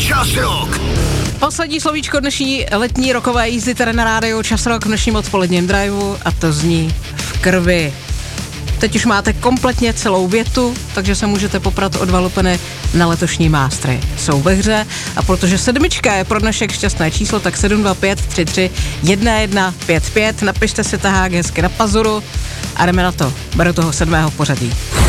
Čas Rock. Poslední slovíčko dnešní letní rokové jízdy tady na rádiu Čas Rock v dnešním odpoledním driveu a to zní v krvi. Teď už máte kompletně celou větu, takže se můžete poprat o 2 lupeny na letošní mástry. Jsou ve hře a protože 7 je pro dnešek šťastné číslo, tak 725331155. Napište si tahák hezky na pazuru a jdeme na to. Beru toho 7. pořadí.